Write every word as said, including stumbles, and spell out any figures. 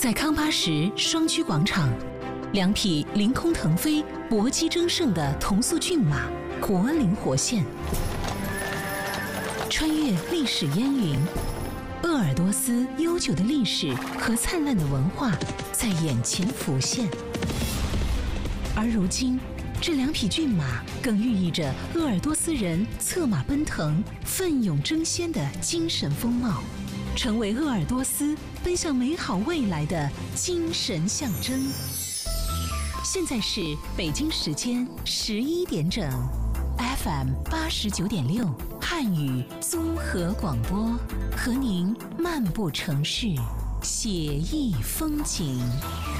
在康巴什双驹广场，两匹凌空腾飞、搏击争胜的同速骏马活灵活现，穿越历史烟云，鄂尔多斯悠久的历史和灿烂的文化在眼前浮现。而如今，这两匹骏马更寓意着鄂尔多斯人策马奔腾、奋勇争先的精神风貌，成为鄂尔多斯奔向美好未来的精神象征。现在是北京时间十一点整 ，F M 八十九点六汉语综合广播，和您漫步城市，写意风景。